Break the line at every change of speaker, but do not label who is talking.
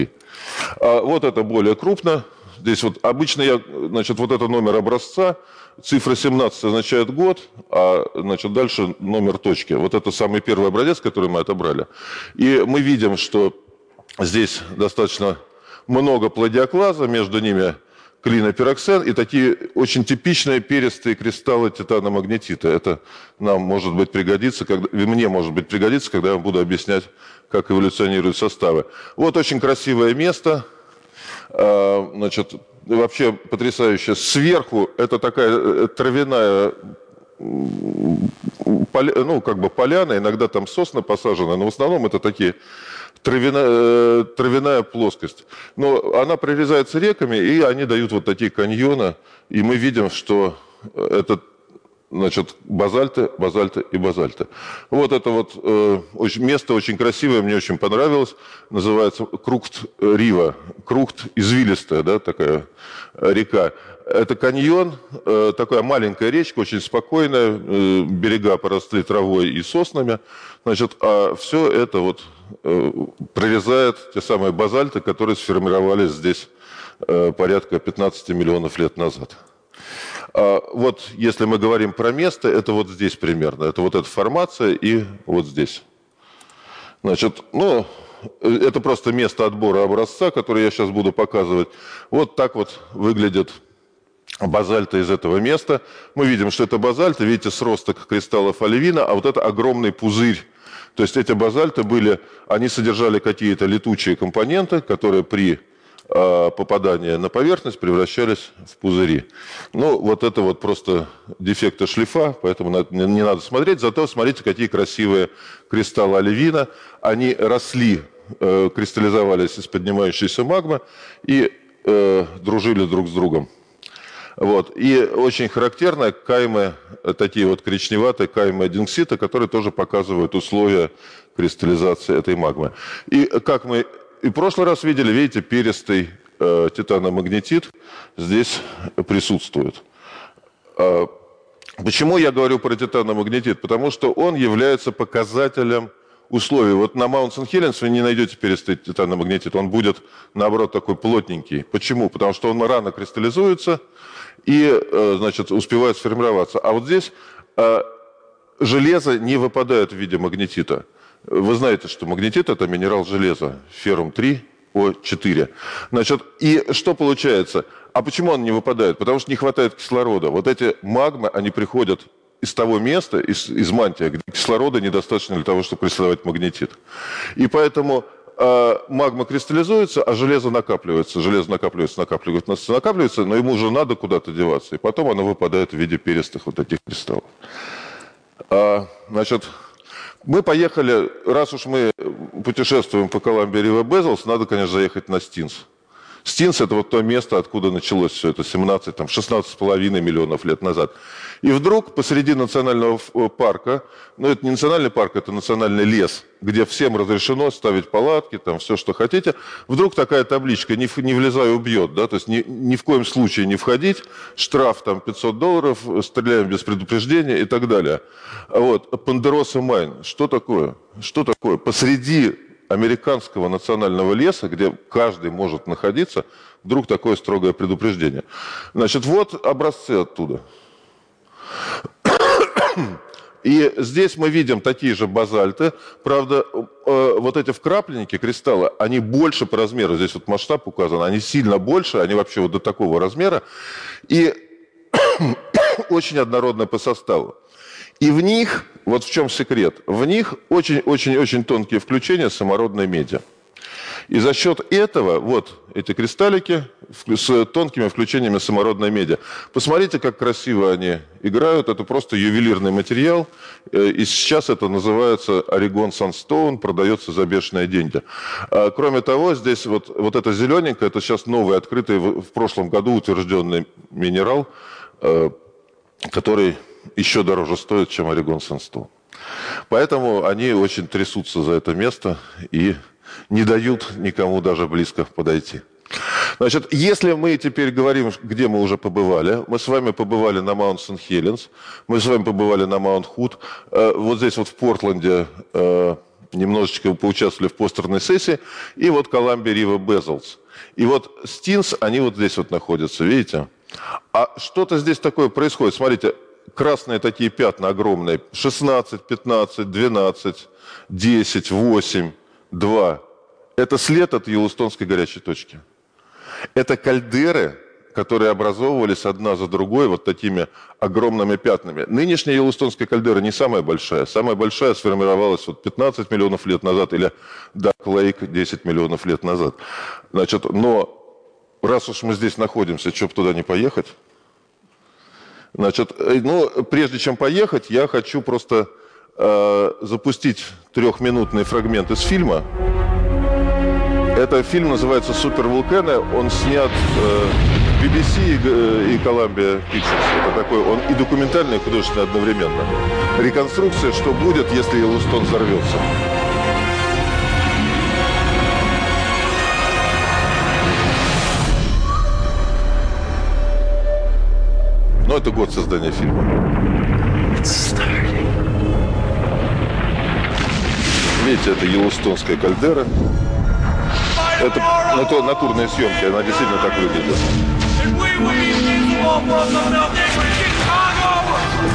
Вот это более крупно. Здесь вот обычно значит, вот это номер образца, цифра 17 означает год, а значит, дальше номер точки. Вот это самый первый образец, который мы отобрали. И мы видим, что здесь достаточно много пладиоклаза, между ними клинопироксен и такие очень типичные перистые кристаллы титаномагнетита. Это нам может быть пригодится, мне может быть пригодится, когда я буду объяснять, как эволюционируют составы. Вот очень красивое место. Значит, вообще потрясающе. Сверху это такая травяная, ну, как бы поляна, иногда там сосна посажены, но в основном это такие травяная плоскость. Но она прорезается реками, и они дают вот такие каньоны, и мы видим, что это, значит, базальты, базальты и базальты. Вот это вот место очень красивое, мне очень понравилось. Называется Крухт-Рива. Крухт извилистая, да, такая река. Это каньон, такая маленькая речка, очень спокойная, берега поросли травой и соснами. Значит, а все это вот прорезает те самые базальты, которые сформировались здесь порядка 15 миллионов лет назад. Вот если мы говорим про место, это вот здесь примерно. Это вот эта формация и вот здесь. Значит, ну, это просто место отбора образца, которое я сейчас буду показывать. Вот так вот выглядит базальты из этого места. Мы видим, что это базальты, видите, сросток кристаллов оливина, а вот это огромный пузырь. То есть эти базальты они содержали какие-то летучие компоненты, которые при попадании на поверхность превращались в пузыри. Ну, вот это вот просто дефекты шлифа, поэтому не надо смотреть. Зато смотрите, какие красивые кристаллы оливина. Они росли, кристаллизовались из поднимающейся магмы и дружили друг с другом. Вот. И очень характерно каймы, такие вот коричневатые каймы дингсита, которые тоже показывают условия кристаллизации этой магмы. И как мы и в прошлый раз видели, видите, перистый титаномагнетит здесь присутствует. Почему я говорю про титаномагнетит? Потому что он является показателем условий. Вот на Маунт Сент-Хеленс вы не найдете перистый титаномагнетит, он будет, наоборот, такой плотненький. Почему? Потому что он рано кристаллизуется и, значит, успевает сформироваться. А вот здесь железо не выпадает в виде магнетита. Вы знаете, что магнетит – это минерал железа, феррум-3О4. Значит, и что получается? А почему он не выпадает? Потому что не хватает кислорода. Вот эти магмы, они приходят из того места, из мантии, где кислорода недостаточно для того, чтобы кристаллизовать магнетит. И поэтому магма кристаллизуется, а железо накапливается. Железо накапливается, но ему уже надо куда-то деваться. И потом оно выпадает в виде перистых вот таких кристаллов. Значит, мы поехали, раз уж мы путешествуем по Columbia River Bezels, надо, конечно, заехать на Стинс. Стинс – это вот то место, откуда началось все это, 16,5 миллионов лет назад. И вдруг посреди национального парка, ну это не национальный парк, это национальный лес, где всем разрешено ставить палатки, там все, что хотите, вдруг такая табличка «Не влезай, убьет», да, то есть ни в коем случае не входить, штраф там $500, стреляем без предупреждения и так далее. Вот, Понderosa Mine, что такое? Что такое? Посреди американского национального леса, где каждый может находиться, вдруг такое строгое предупреждение. Значит, вот образцы оттуда. И здесь мы видим такие же базальты. Правда, вот эти вкрапленники, кристаллы, они больше по размеру. Здесь вот масштаб указан. Они сильно больше, они вообще вот до такого размера. И очень однородны по составу. И в них, вот в чем секрет, в них очень-очень-очень тонкие включения самородной меди. И за счет этого, вот эти кристаллики с тонкими включениями самородной меди. Посмотрите, как красиво они играют. Это просто ювелирный материал. И сейчас это называется Oregon Sunstone, продается за бешеные деньги. Кроме того, здесь вот это зелененькое, это сейчас новый, открытый в прошлом году утвержденный минерал, который еще дороже стоит, чем Oregon Sunstone. Поэтому они очень трясутся за это место и не дают никому даже близко подойти. Значит, если мы теперь говорим, где мы уже побывали, мы с вами побывали на Маунт Сент-Хеленс, мы с вами побывали на Маунт Худ, вот здесь вот в Портленде немножечко поучаствовали в постерной сессии. И вот Columbia River Bezels. И вот Стинс, они вот здесь вот находятся, видите? А что-то здесь такое происходит. Смотрите, красные такие пятна огромные. 16, 15, 12, 10, 8, 2. Это след от Йеллоустонской горячей точки. Это кальдеры, которые образовывались одна за другой вот такими огромными пятнами. Нынешняя Йеллоустонская кальдера не самая большая. Самая большая сформировалась вот 15 миллионов лет назад или Dark Lake 10 миллионов лет назад. Значит, но раз уж мы здесь находимся, что бы туда не поехать? Значит, ну, прежде чем поехать, я хочу просто запустить 3-минутный фрагмент из фильма. Это фильм называется «Супервулканы». Он снят BBC и Columbia Pictures. Это такой, он и документальный, и художественный одновременно. Реконструкция, что будет, если Йеллоустон взорвется. Но это год создания фильма. Видите, это Йеллоустонская кальдера. Это натурные съемки, она действительно так выглядит.